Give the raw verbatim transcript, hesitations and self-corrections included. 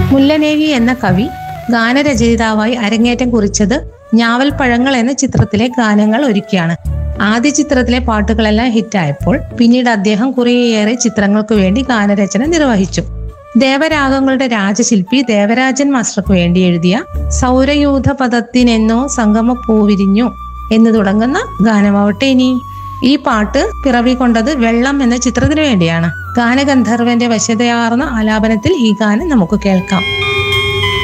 മുല്ലനേഴി എന്ന കവി ഗാനരചയിതാവായി അരങ്ങേറ്റം കുറിച്ചത് ഞാവൽപ്പഴങ്ങൾ എന്ന ചിത്രത്തിലെ ഗാനങ്ങൾ ഒരുക്കിയാണ്. ആദ്യ ചിത്രത്തിലെ പാട്ടുകളെല്ലാം ഹിറ്റായപ്പോൾ പിന്നീട് അദ്ദേഹം കുറേയേറെ ചിത്രങ്ങൾക്ക് വേണ്ടി ഗാനരചന നിർവഹിച്ചു. ദേവരാഗങ്ങളുടെ രാജശില്പി ദേവരാജൻ മാസ്റ്റർക്ക് വേണ്ടി എഴുതിയ സൗരയൂഥ പദത്തിനെന്നോ സംഗമ പൂവിരിഞ്ഞു എന്ന് തുടങ്ങുന്ന ഗാനമാവട്ടെ ഇനി. ഈ പാട്ട് പിറവി കൊണ്ടത് വെള്ളം എന്ന ചിത്രത്തിനു വേണ്ടിയാണ്. ഗാനഗന്ധർവന്റെ വശ്യതയാർന്ന ആലാപനത്തിൽ ഈ ഗാനം നമുക്ക് കേൾക്കാം.